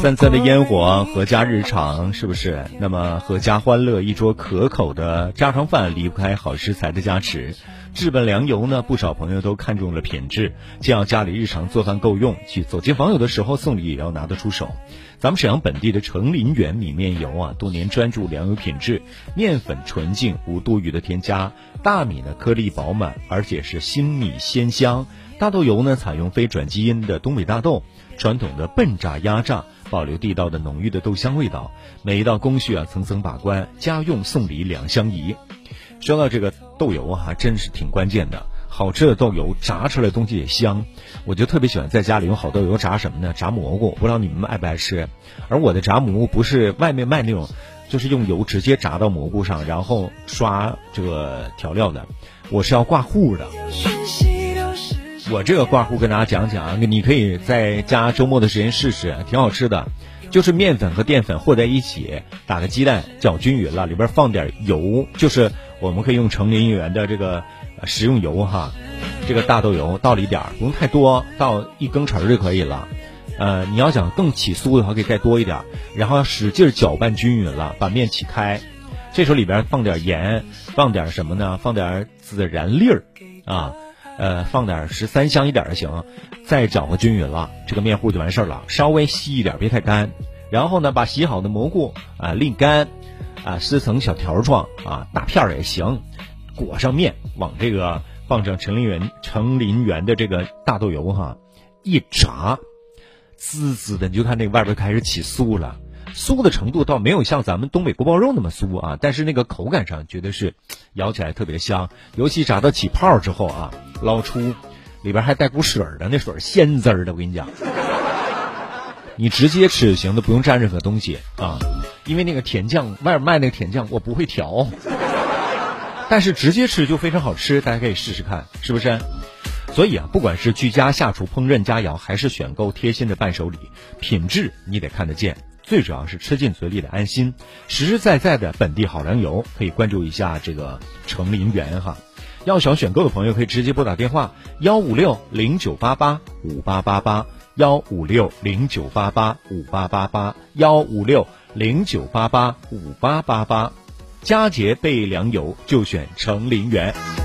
三餐的烟火，阖家日常，是不是？那么阖家欢乐，一桌可口的家常饭离不开好食材的加持。治本粮油呢，不少朋友都看中了品质，既要家里日常做饭够用，去走亲访友的时候送礼也要拿得出手。咱们沈阳本地的成林园米面油啊，多年专注粮油品质，面粉纯净，无多余的添加，大米呢颗粒饱满，而且是新米鲜香。大豆油呢，采用非转基因的东北大豆，传统的笨榨压榨，保留地道的浓郁的豆香味道。每一道工序啊，层层把关，家用送礼两相宜。说到这个豆油啊，还真是挺关键的。好吃的豆油炸出来的东西也香，我就特别喜欢在家里用好豆油炸什么呢？炸蘑菇，不知道你们爱不爱吃？而我的炸蘑菇不是外面卖那种，就是用油直接炸到蘑菇上，然后刷这个调料的，我是要挂糊的。我这个挂糊跟大家讲讲，你可以在家周末的时间试试，挺好吃的。就是面粉和淀粉和在一起，打个鸡蛋搅均匀了，里边放点油，就是我们可以用成林园的这个食用油哈，这个大豆油倒了一点，不用太多，倒1羹匙就可以了。你要想更起酥的话，可以再多一点，然后使劲搅拌均匀了，把面起开。这时候里边放点盐，放点什么呢？放点孜然粒儿啊。放点13香一点的行，再搅和均匀了，这个面糊就完事儿了。稍微稀一点，别太干。然后呢，把洗好的蘑菇沥干，撕成小条状大片也行，裹上面，往这个放上成林园的这个大豆油哈，一炸，滋滋的，你就看那个外边开始起酥了。酥的程度倒没有像咱们东北锅包肉那么酥啊，但是那个口感上觉得是咬起来特别香，尤其炸到起泡之后啊，捞出里边还带股水的，那水鲜滋儿的，我跟你讲，你直接吃就行，都不用蘸任何东西啊，因为那个甜酱外面卖那个甜酱我不会调，但是直接吃就非常好吃，大家可以试试看，是不是？所以啊，不管是居家下厨烹饪佳肴，还是选购贴心的伴手礼，品质你得看得见。最主要是吃进嘴里的安心，实实在在的本地好粮油，可以关注一下这个成林园哈。要想选购的朋友可以直接拨打电话15609885888，15609885888，15609885888，佳节备粮油就选成林园。